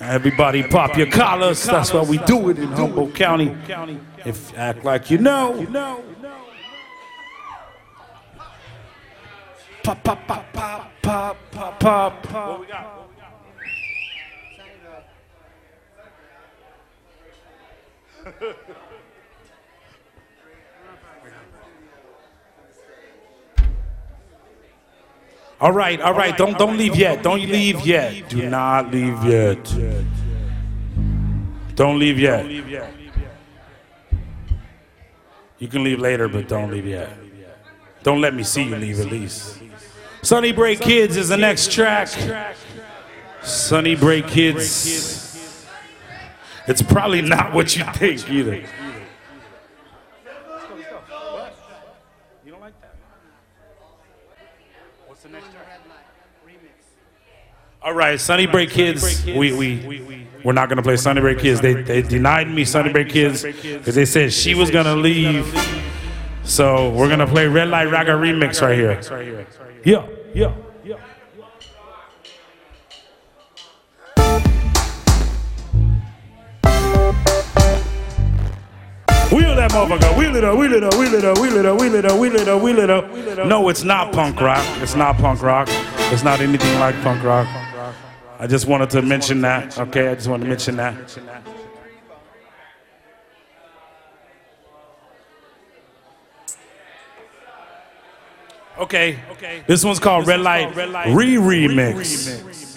Everybody pop your collars. That's why we do it in Humboldt County. If you act like you know. Pop, pop, pop, pop, pop, pop, pop. What we got? All right. Don't leave yet. Don't leave yet. Do not leave yet. Don't leave yet. You can leave later, but don't leave yet. Don't let me see you leave at least. Sunny Break Kids is the next track. Sunny Break Kids. It's probably not what you think either. All right, Sunny Break Kids. We're not gonna play Sunny Break Kids. They denied me Sunny Break Kids because they said she was gonna leave. So we're gonna play Red Light Raga remix right here. Yeah. Wheel that motherfucker. Wheel it up. No, it's not punk rock. It's not punk rock. It's not anything like punk rock. I just wanted to mention that. Okay, I just wanted to mention that. Okay. This one's called Red Light Re-Remix.